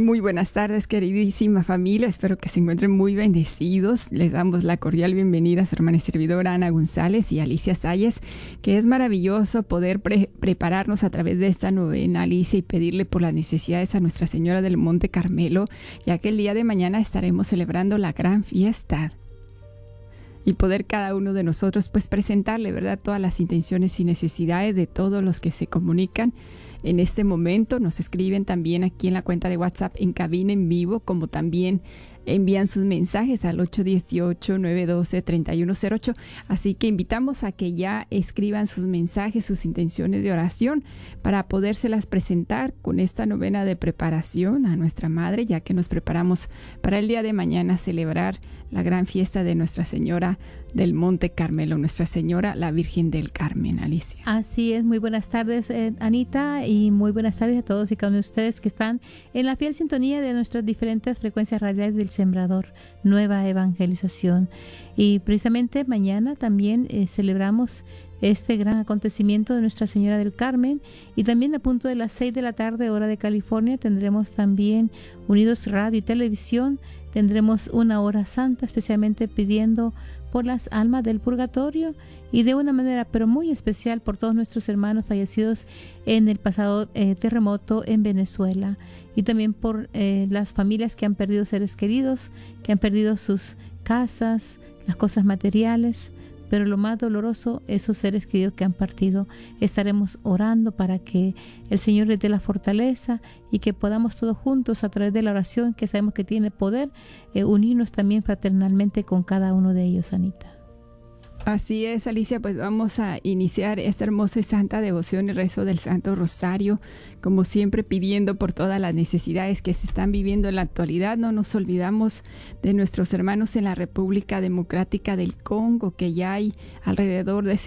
Muy buenas tardes, queridísima familia. Espero que se encuentren muy bendecidos. Les damos la cordial bienvenida a su hermana y servidora Ana González y Alicia Salles, que es maravilloso poder prepararnos a través de esta novena, Alicia, y pedirle por las necesidades a Nuestra Señora del Monte Carmelo, ya que el día de mañana estaremos celebrando la gran fiesta. Y poder cada uno de nosotros pues presentarle, ¿verdad?, todas las intenciones y necesidades de todos los que se comunican en este momento. Nos escriben también aquí en la cuenta de WhatsApp en cabina en vivo, como también envían sus mensajes al 818-912-3108. Así que invitamos a que ya escriban sus mensajes, sus intenciones de oración para podérselas presentar con esta novena de preparación a nuestra Madre, ya que nos preparamos para el día de mañana celebrar la gran fiesta de Nuestra Señora del Monte Carmelo, Nuestra Señora, la Virgen del Carmen. Alicia. Así es, muy buenas tardes, Anita, y muy buenas tardes a todos y cada uno de ustedes que están en la fiel sintonía de nuestras diferentes frecuencias radiales del Sembrador, Nueva Evangelización. Y precisamente mañana también celebramos este gran acontecimiento de Nuestra Señora del Carmen, y también a punto de las 6 de la tarde, hora de California, tendremos también Unidos Radio y Televisión. Tendremos una hora santa, especialmente pidiendo por las almas del purgatorio y de una manera pero muy especial por todos nuestros hermanos fallecidos en el pasado terremoto en Venezuela, y también por las familias que han perdido seres queridos, que han perdido sus casas, las cosas materiales. Pero lo más doloroso, esos seres queridos que han partido. Estaremos orando para que el Señor les dé la fortaleza y que podamos todos juntos, a través de la oración que sabemos que tiene poder, unirnos también fraternalmente con cada uno de ellos, Anita. Así es, Alicia, pues vamos a iniciar esta hermosa y santa devoción y rezo del Santo Rosario, como siempre pidiendo por todas las necesidades que se están viviendo en la actualidad. No nos olvidamos de nuestros hermanos en la República Democrática del Congo, que ya hay alrededor de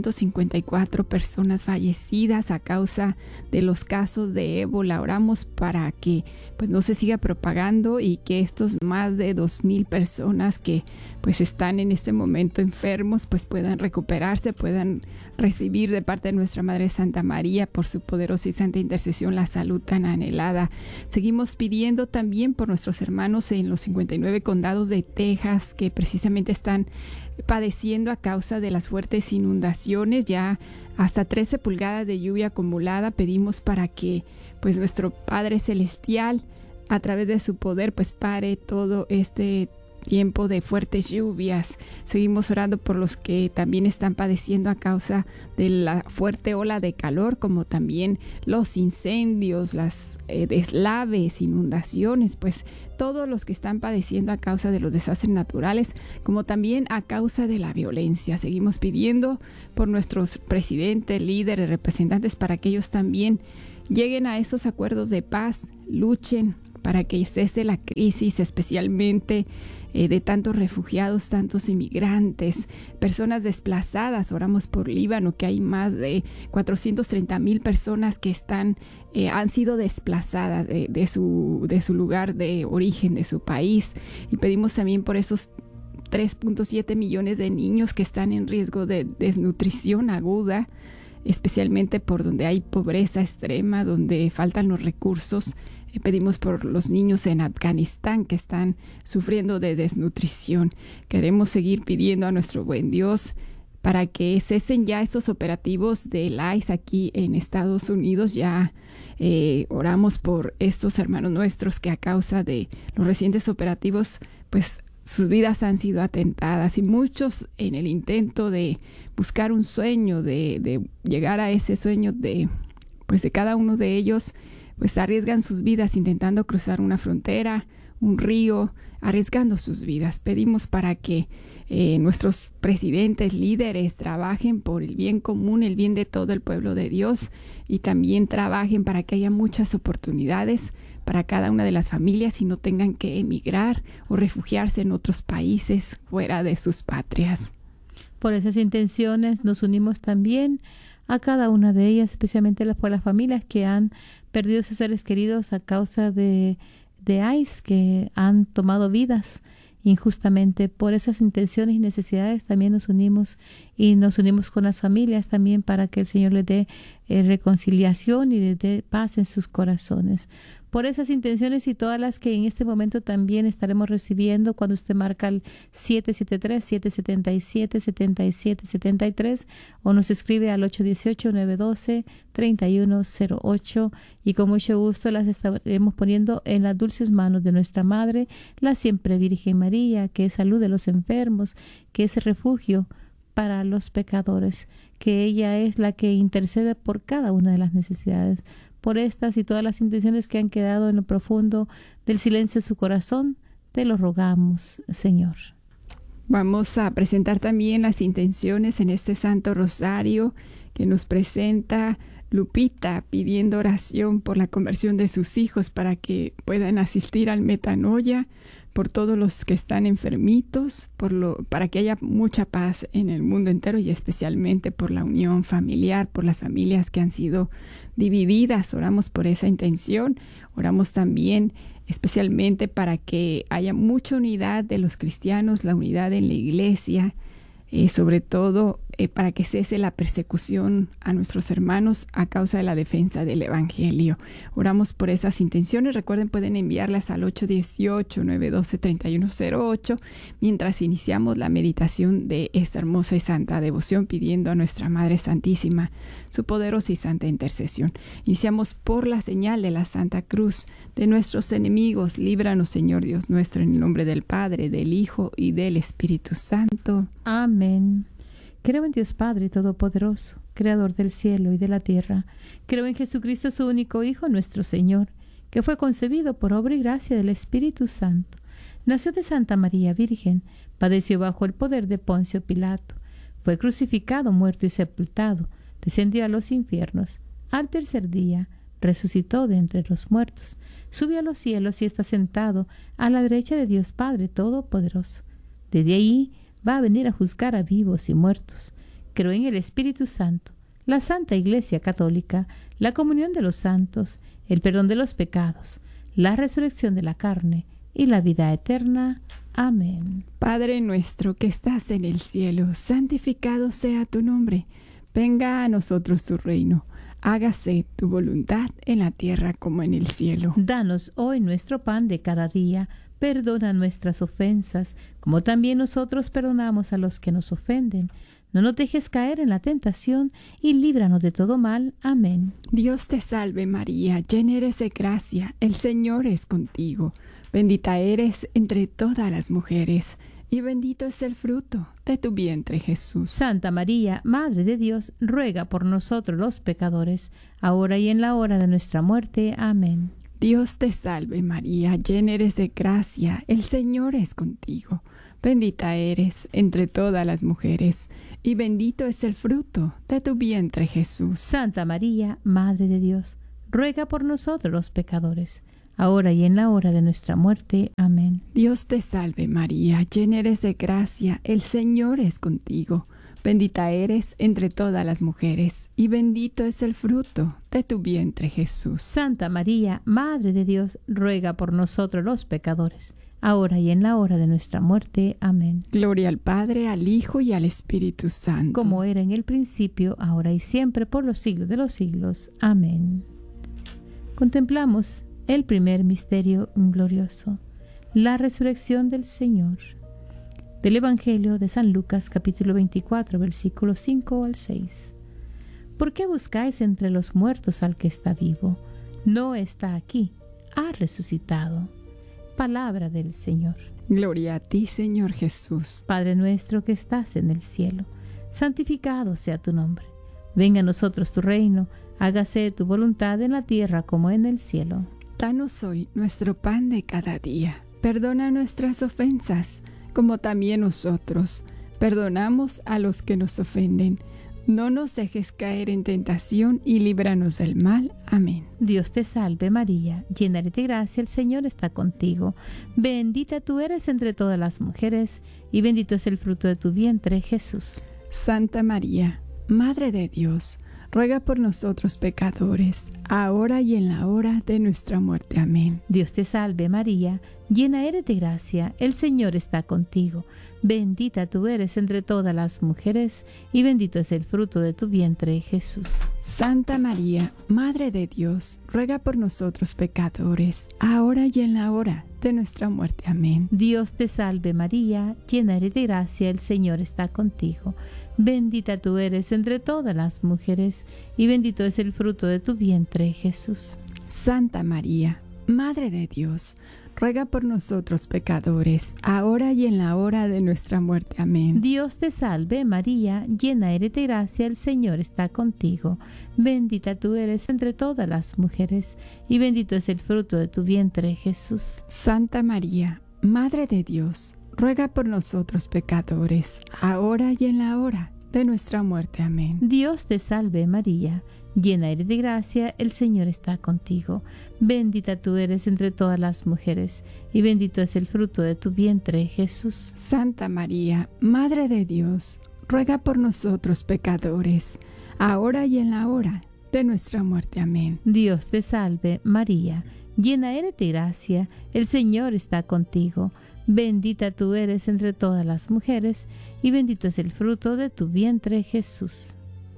754 personas fallecidas a causa de los casos de ébola. Oramos para que pues no se siga propagando y que estos más de 2,000 personas que pues están en este momento enfermos pues puedan recuperarse, puedan recibir de parte de nuestra Madre Santa María, por su poderosa y santa intercesión, la salud tan anhelada. Seguimos pidiendo también por nuestros hermanos en los 59 condados de Texas, que precisamente están padeciendo a causa de las fuertes inundaciones, ya hasta 13 pulgadas de lluvia acumulada. Pedimos para que pues nuestro Padre Celestial, a través de su poder, pues pare todo este tiempo de fuertes lluvias. Seguimos orando por los que también están padeciendo a causa de la fuerte ola de calor, como también los incendios, las deslaves, inundaciones, pues todos los que están padeciendo a causa de los desastres naturales, como también a causa de la violencia. Seguimos pidiendo por nuestros presidentes, líderes, representantes, para que ellos también lleguen a esos acuerdos de paz, luchen para que cese la crisis, especialmente de tantos refugiados, tantos inmigrantes, personas desplazadas. Oramos por Líbano, que hay más de 430,000 personas que han sido desplazadas de su lugar de origen, de su país. Y pedimos también por esos 3.7 millones de niños que están en riesgo de desnutrición aguda, especialmente por donde hay pobreza extrema, donde faltan los recursos. Pedimos por los niños en Afganistán que están sufriendo de desnutrición. Queremos seguir pidiendo a nuestro buen Dios para que cesen ya esos operativos del ICE aquí en Estados Unidos. Ya oramos por estos hermanos nuestros que a causa de los recientes operativos, pues sus vidas han sido atentadas, y muchos en el intento de buscar un sueño, de llegar a ese sueño de cada uno de ellos, pues arriesgan sus vidas intentando cruzar una frontera, un río, arriesgando sus vidas. Pedimos para que nuestros presidentes, líderes, trabajen por el bien común, el bien de todo el pueblo de Dios, y también trabajen para que haya muchas oportunidades para cada una de las familias y no tengan que emigrar o refugiarse en otros países fuera de sus patrias. Por esas intenciones nos unimos también a cada una de ellas, especialmente por las familias que han perdido sus seres queridos a causa de ICE, que han tomado vidas injustamente. Por esas intenciones y necesidades también nos unimos, y nos unimos con las familias también para que el Señor les dé reconciliación y de paz en sus corazones. Por esas intenciones y todas las que en este momento también estaremos recibiendo cuando usted marca el 773-777-7773 o nos escribe al 818-912-3108 y con mucho gusto las estaremos poniendo en las dulces manos de nuestra Madre, la siempre Virgen María, que es salud de los enfermos, que es refugio para los pecadores, que ella es la que intercede por cada una de las necesidades. Por estas y todas las intenciones que han quedado en lo profundo del silencio de su corazón, te lo rogamos, Señor. Vamos a presentar también las intenciones en este Santo Rosario que nos presenta Lupita, pidiendo oración por la conversión de sus hijos para que puedan asistir al Metanoia, por todos los que están enfermitos, para que haya mucha paz en el mundo entero y especialmente por la unión familiar, por las familias que han sido divididas. Oramos por esa intención. Oramos también especialmente para que haya mucha unidad de los cristianos, la unidad en la iglesia, sobre todo para que cese la persecución a nuestros hermanos a causa de la defensa del Evangelio. Oramos por esas intenciones. Recuerden, pueden enviarlas al 818-912-3108 mientras iniciamos la meditación de esta hermosa y santa devoción, pidiendo a nuestra Madre Santísima su poderosa y santa intercesión. Iniciamos por la señal de la Santa Cruz de nuestros enemigos. Líbranos, Señor Dios nuestro, en el nombre del Padre, del Hijo y del Espíritu Santo. Amén. Creo en Dios Padre Todopoderoso, Creador del cielo y de la tierra. Creo en Jesucristo, su único Hijo, nuestro Señor, que fue concebido por obra y gracia del Espíritu Santo. Nació de Santa María Virgen, padeció bajo el poder de Poncio Pilato, fue crucificado, muerto y sepultado, descendió a los infiernos. Al tercer día resucitó de entre los muertos, subió a los cielos y está sentado a la derecha de Dios Padre Todopoderoso. Desde ahí va a venir a juzgar a vivos y muertos. Creo en el Espíritu Santo, la Santa Iglesia Católica, la comunión de los santos, el perdón de los pecados, la resurrección de la carne y la vida eterna. Amén. Padre nuestro que estás en el cielo, santificado sea tu nombre. Venga a nosotros tu reino. Hágase tu voluntad en la tierra como en el cielo. Danos hoy nuestro pan de cada día. Perdona nuestras ofensas, como también nosotros perdonamos a los que nos ofenden. No nos dejes caer en la tentación y líbranos de todo mal. Amén. Dios te salve María, llena eres de gracia, el Señor es contigo. Bendita eres entre todas las mujeres, y bendito es el fruto de tu vientre, Jesús. Santa María, Madre de Dios, ruega por nosotros los pecadores, ahora y en la hora de nuestra muerte. Amén. Dios te salve María, llena eres de gracia, el Señor es contigo. Bendita eres entre todas las mujeres, y bendito es el fruto de tu vientre, Jesús. Santa María, Madre de Dios, ruega por nosotros los pecadores, ahora y en la hora de nuestra muerte. Amén. Dios te salve María, llena eres de gracia, el Señor es contigo. Bendita eres entre todas las mujeres, y bendito es el fruto de tu vientre, Jesús. Santa María, Madre de Dios, ruega por nosotros los pecadores, ahora y en la hora de nuestra muerte. Amén. Gloria al Padre, al Hijo y al Espíritu Santo. Como era en el principio, ahora y siempre, por los siglos de los siglos. Amén. Contemplamos el primer misterio glorioso, la resurrección del Señor. Del Evangelio de San Lucas, capítulo 24, versículos 5 al 6. ¿Por qué buscáis entre los muertos al que está vivo? No está aquí, ha resucitado. Palabra del Señor. Gloria a ti, Señor Jesús. Padre nuestro que estás en el cielo, santificado sea tu nombre. Venga a nosotros tu reino, hágase tu voluntad en la tierra como en el cielo. Danos hoy nuestro pan de cada día. Perdona nuestras ofensas, como también nosotros perdonamos a los que nos ofenden. No nos dejes caer en tentación y líbranos del mal. Amén. Dios te salve María, llena eres de gracia, el Señor está contigo. Bendita tú eres entre todas las mujeres, y bendito es el fruto de tu vientre, Jesús. Santa María, Madre de Dios, ruega por nosotros pecadores, ahora y en la hora de nuestra muerte. Amén. Dios te salve María, llena eres de gracia, el Señor está contigo. Bendita tú eres entre todas las mujeres, y bendito es el fruto de tu vientre, Jesús. Santa María, Madre de Dios, ruega por nosotros pecadores, ahora y en la hora de nuestra muerte. Amén. Dios te salve María, llena eres de gracia, el Señor está contigo. Bendita tú eres entre todas las mujeres, y bendito es el fruto de tu vientre, Jesús. Santa María, Madre de Dios, ruega por nosotros pecadores, ahora y en la hora de nuestra muerte. Amén. Dios te salve María, llena eres de gracia, el Señor está contigo. Bendita tú eres entre todas las mujeres, y bendito es el fruto de tu vientre, Jesús. Santa María, Madre de Dios, ruega por nosotros pecadores, ahora y en la hora de nuestra muerte. Amén. Dios te salve María, llena eres de gracia, el Señor está contigo. Bendita tú eres entre todas las mujeres, y bendito es el fruto de tu vientre, Jesús. Santa María, Madre de Dios, ruega por nosotros pecadores, ahora y en la hora de nuestra muerte. Amén. Dios te salve María, llena eres de gracia, el Señor está contigo. Bendita tú eres entre todas las mujeres, y bendito es el fruto de tu vientre, Jesús.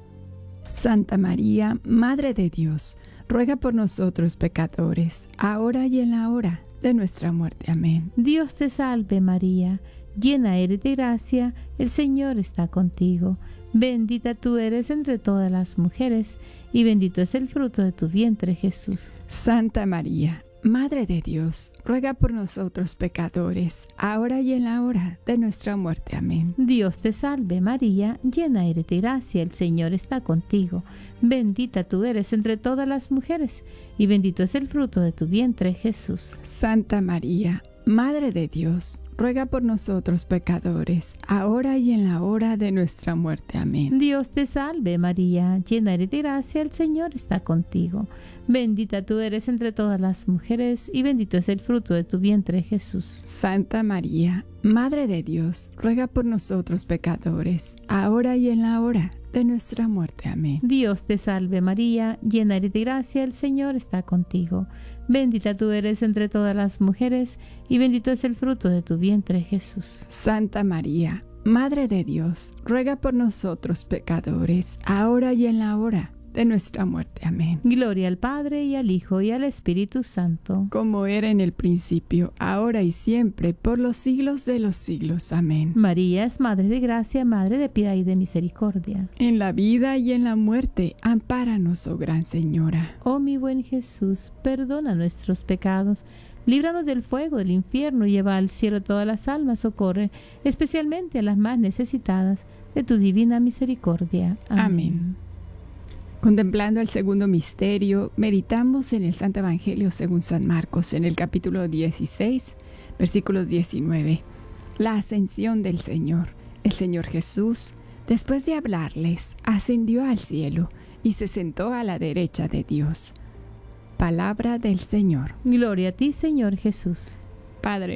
Santa María, Madre de Dios, ruega por nosotros pecadores, ahora y en la hora de nuestra muerte. Amén. Dios te salve María, llena eres de gracia, el Señor está contigo. Bendita tú eres entre todas las mujeres, y bendito es el fruto de tu vientre, Jesús. Santa María, Madre de Dios, ruega por nosotros pecadores, ahora y en la hora de nuestra muerte. Amén. Dios te salve María, llena eres de gracia, el Señor está contigo. Bendita tú eres entre todas las mujeres, y bendito es el fruto de tu vientre, Jesús. Santa María, Madre de Dios, ruega por nosotros pecadores, ahora y en la hora de nuestra muerte. Amén. Dios te salve María, llena eres de gracia, el Señor está contigo. Bendita tú eres entre todas las mujeres, y bendito es el fruto de tu vientre, Jesús. Santa María, Madre de Dios, ruega por nosotros pecadores, ahora y en la hora de nuestra muerte. Amén. Dios te salve María, llena eres de gracia, el Señor está contigo. Bendita tú eres entre todas las mujeres, y bendito es el fruto de tu vientre, Jesús. Santa María, Madre de Dios, ruega por nosotros pecadores, ahora y en la hora de nuestra muerte. Amén. Gloria al Padre, y al Hijo, y al Espíritu Santo. Como era en el principio, ahora y siempre, por los siglos de los siglos. Amén. María es Madre de gracia, Madre de piedad y de misericordia. En la vida y en la muerte, ampáranos, oh Gran Señora. Oh mi buen Jesús, perdona nuestros pecados, líbranos del fuego del infierno, lleva al cielo todas las almas, socorre especialmente a las más necesitadas de tu divina misericordia. Amén. Contemplando el segundo misterio, meditamos en el Santo Evangelio según San Marcos, en el capítulo 16, versículos 19. La ascensión del Señor. El Señor Jesús, después de hablarles, ascendió al cielo y se sentó a la derecha de Dios. Palabra del Señor. Gloria a ti, Señor Jesús. Padre